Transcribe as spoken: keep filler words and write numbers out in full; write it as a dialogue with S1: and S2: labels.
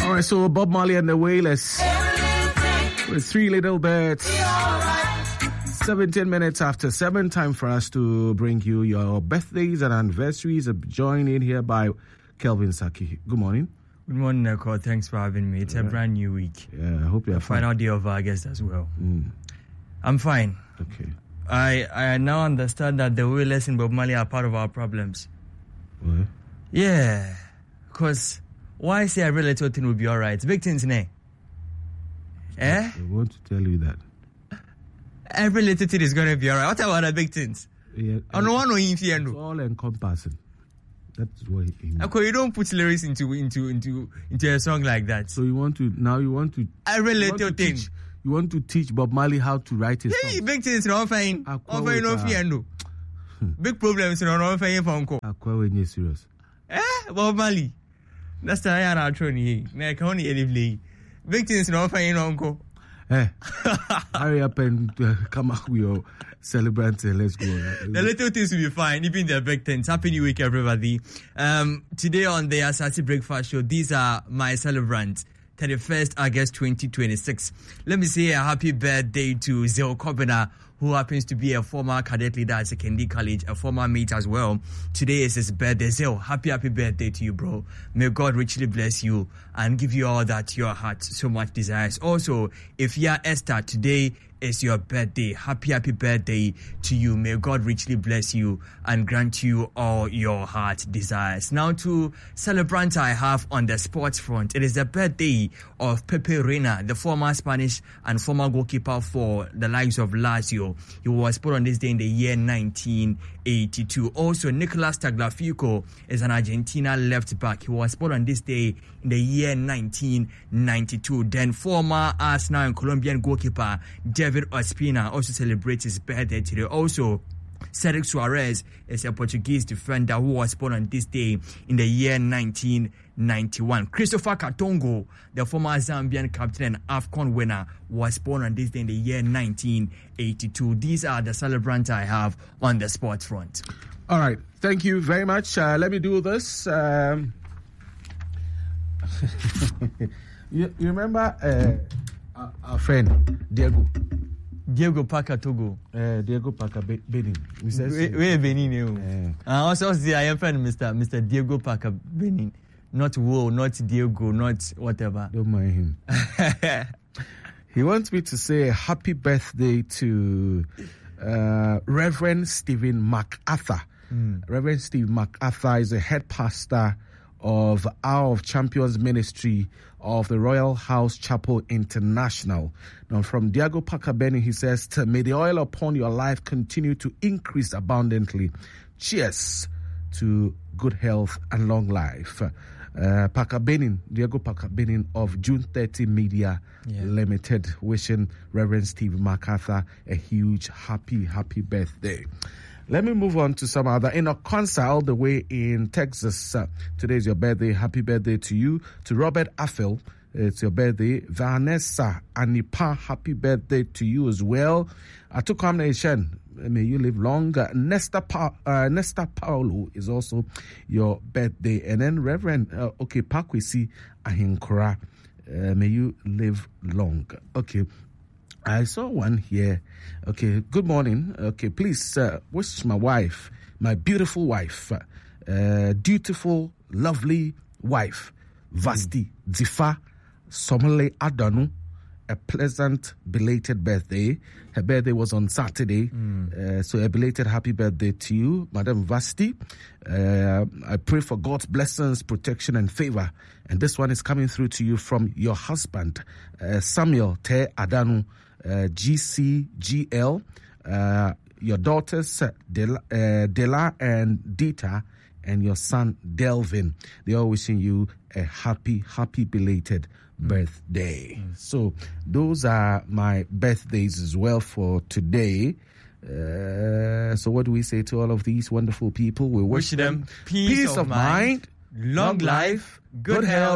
S1: All right, so Bob Marley and the Wailers with Three Little Birds. seventeen minutes after seven, time for us to bring you your birthdays and anniversaries. Joined in here by Kelvin Saki. Good morning.
S2: Good morning, Neko. Thanks for having me. It's yeah. a brand new week.
S1: Yeah, I hope you're fine.
S2: Final day of August as well.
S1: Mm.
S2: I'm fine.
S1: Okay.
S2: I I now understand that the Wailers in Bob Marley are part of our problems.
S1: What?
S2: Yeah, because why say every little thing will be all right? Big things, ne? Eh?
S1: I want to tell you that.
S2: Every little thing is going to be all right. What about the big things?
S1: Yeah,
S2: I don't want to interfere.
S1: It's all encompassing. That's what he means.
S2: Okay, you don't put lyrics into into into into a song like that.
S1: So you want to now you want to
S2: every little thing.
S1: Teach, you want to teach Bob Marley how to write his
S2: hey,
S1: song.
S2: Big things not fine. Not fine, no fear, no. Big problems not not fine for uncle.
S1: Akwa when you serious.
S2: Eh, Bob Marley. That's the I am trying here. Na can only any big things not fine, uncle.
S1: Eh, hurry up and uh, come up with your celebrants and let's go.
S2: The little things will be fine, even the big things. Happy New Week, everybody. Um, today on the Asati Breakfast Show, these are my celebrants. thirty-first August twenty twenty-six. Let me say a happy birthday to Zeo Kobina, who happens to be a former cadet leader at Sekendi College, a former mate as well. Today is his birthday. Zeo, happy, happy birthday to you, bro. May God richly bless you and give you all that your heart so much desires. Also, if you are Esther, today is your birthday. Happy, happy birthday to you. May God richly bless you and grant you all your heart desires. Now to celebrant I have on the sports front. It is the birthday of Pepe Reina, the former Spanish and former goalkeeper for the likes of Lazio. He was born on this day in the year nineteen eighty-two. Also, Nicolas Tagliafico is an Argentina left back. He was born on this day in the year nineteen ninety-two. Then former Arsenal and Colombian goalkeeper David Ospina also celebrates his birthday today. Also, Cedric Suarez is a Portuguese defender who was born on this day in the year nineteen ninety-one. Christopher Katongo, the former Zambian captain and AFCON winner, was born on this day in the year nineteen eighty-two. These are the celebrants I have on the sports front.
S1: All right. Thank you very much. Uh, let me do this. Um, you, you remember uh, our, our friend, Diego?
S2: Diego Paca Togo.
S1: Uh, Diego Paca Benin.
S2: Where Benin? Uh, also, the I am friend, Mister Mister Diego Paca Benin. Not Wo, not Diego, not whatever.
S1: Don't mind him. He wants me to say a happy birthday to uh, Reverend Stephen MacArthur. Mm. Reverend Steve MacArthur is a head pastor of Hour of Champions Ministry of the Royal House Chapel International. Now, from Diego Paca Benin, he says, may the oil upon your life continue to increase abundantly. Cheers to good health and long life. Uh, Paca Benin, Diego Paca Benin of June thirtieth Media yeah. Limited, wishing Reverend Steve MacArthur a huge, happy, happy birthday. Let me move on to some other. In a concert all the way in Texas, uh, today is your birthday. Happy birthday to you. To Robert Affel, it's your birthday. Vanessa Anipa, happy birthday to you as well. Atukwam Nation, may you live longer. Nesta, pa- uh, Nesta Paulo is also your birthday. And then Reverend, uh, okay, Pakwisi Ahinkora, uh, may you live long. Okay. I saw one here. Okay, good morning. Okay, please uh, wish my wife, my beautiful wife, uh, dutiful, lovely wife, Vasti mm. Zifa Somale Adanu, a pleasant belated birthday. Her birthday was on Saturday, mm. uh, so a belated happy birthday to you, Madam Vasti. Uh, I pray for God's blessings, protection, and favor. And this one is coming through to you from your husband, uh, Samuel Te Adanu. Uh, G C G L, uh, your daughters uh, Dela, uh, Dela and Dita, and your son Delvin. They are wishing you a happy, happy belated mm. birthday. Mm. So those are my birthdays as well for today. Uh, so what do we say to all of these wonderful people? We wish,
S2: wish them peace,
S1: peace
S2: of,
S1: of
S2: mind,
S1: mind, long life, good health.